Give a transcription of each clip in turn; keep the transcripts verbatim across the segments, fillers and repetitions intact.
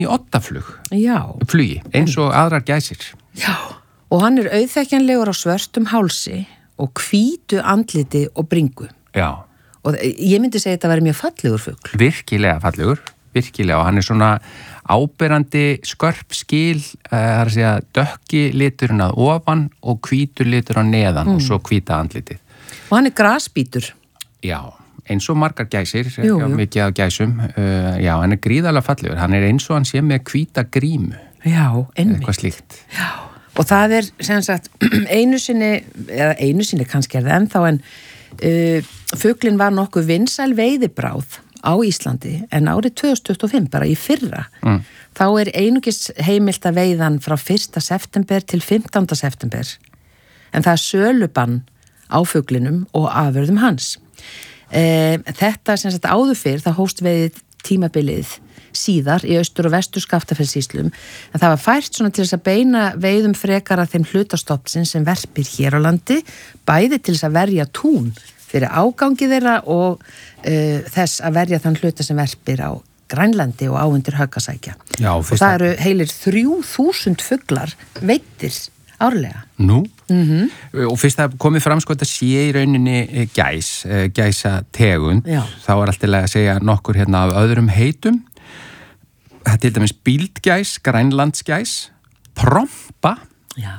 í oddaflug, Já. flugi, eins og aðrar gæsir. Já, og hann er auðþekkjanlegur á svörtum hálsi og hvítu andliti og bringu. Já. Og ég myndi segja að þetta væri mjög fallegur fugl. Virkilega fallegur, virkilega, og hann er svona áberandi skörp skil, það er að segja dökki liturinn að ofan og hvítur litur á neðan mm. og svo hvíta andlitið. Og hann er grasbítur. Já, eins og margar gæsir, jú, já, jú. mikið af gæsum, uh, já, hann er gríðarlega fallegur, hann er eins og hann sé með hvíta grímu. Já, einmitt. Eitthvað slíkt. Já, og það er sem sagt einu sinni, eða einu sinni kannski er það ennþá en uh, fuglinn var nokkuð vinsæl veiðibráð á Íslandi en árið tvö þúsund tuttugu og fimm, bara í fyrra, mm. þá er einungis heimilt að veiðan frá fyrsta september til fimmtánda september. En það er sölubann á fuglinum og afurðum hans. E, þetta sem sagt áður fyrr, það hóst veiðið tímabilið síðar í austur- og vestur Skaftafellssýslum, en það var fært svona til þess að beina veiðum frekar að þeim hlutastofnsinn sem verpir hér á landi, bæði til þess að verja tún fyrir ágangi þeirra og uh, þess að verja þann hluta sem verpir á Grænlandi og á undir Höggasækja. Já, og það eru heilir þrjú þúsund fuglar veiddir árlega. Nú? Mm-hmm. Og fyrst það komið fram sko þetta sé í rauninni gæs, gæsa tegund, Já. þá er alltaf að segja nokkur hérna af öðrum heitum. Það er til dæmis bíldgæs, grænlandsgæs, prompa, Já.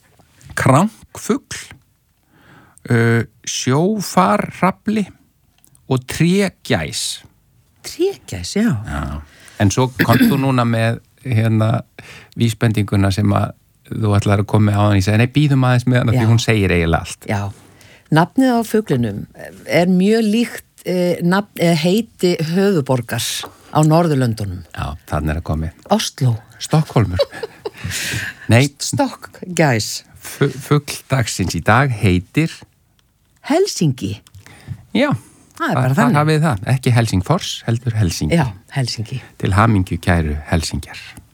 krankfugl, uh, sjófarrafli og trégæs. Trégæs, já. Já. En svo kom þú núna með hérna vísbendinguna sem að þú ætlar að koma á hann í segja, nei, býðum aðeins með hann að því hún segir eiginlega allt. Já, nafnið á fuglinum er mjög líkt eh, nafn, eh, heiti höfuborgar á Norðurlöndunum. Já, þannig er að komi. Oslo. Stokkólmur. Nei. Stokkgæs. Fugl dagsins í dag heitir Helsingi. Já. Það er bara þannig. Það hafið það, ekki Helsingfors, heldur Helsingi. Já, Helsingi. Til hamingju kæru Helsingjar.